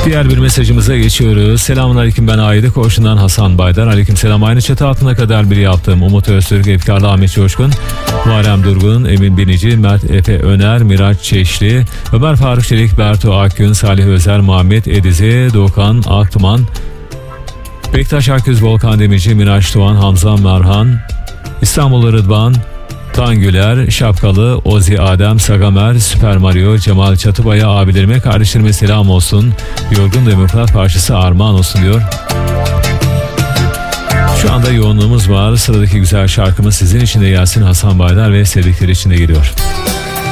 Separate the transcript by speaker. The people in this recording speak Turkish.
Speaker 1: Diğer bir mesajımıza geçiyoruz. Selamünaleyküm, ben Aile Koğuşu'ndan Hasan Baydar. Aleykümselam. Aynı çatı altına kadar bir yaptığım Umut Öztürk, Efkarlı Ahmet Coşkun, Muharrem Durgun, Emin Binici, Mert Efe Öner, Miraç Çeşli, Ömer Faruk Çelik, Bertu Akgün, Salih Özer, Muhammed Edizi, Doğukan Aktuman, Bektaş Akgüz, Volkan Demirci, Miraç Doğan, Hamza Merhan, İstanbul Rıdvan, Tangüler, Şapkalı, Ozi Adem, Sagamer, Süper Mario, Cemal Çatıbay'a, abilerime, kardeşlerime selam olsun. Yorgun Demokrat parçası armağan olsun diyor. Şu anda yoğunluğumuz var. Sıradaki güzel şarkımız sizin için de gelsin. Hasan Baydar ve sevdikleri için de geliyor.